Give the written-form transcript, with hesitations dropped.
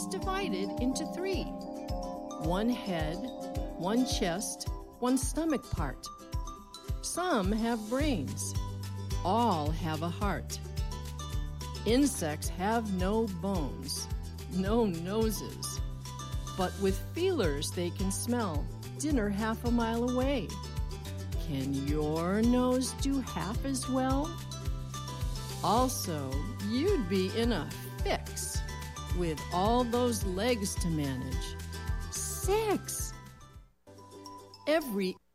divided into three: one head, one chest, one stomach part. Some have brains. All have a heart. Insects have no bones, no noses, but with feelers they can smell dinner half a mile away. Can your nose do half as well? Also, you'd be in a fix with all those legs to manage. 6! Every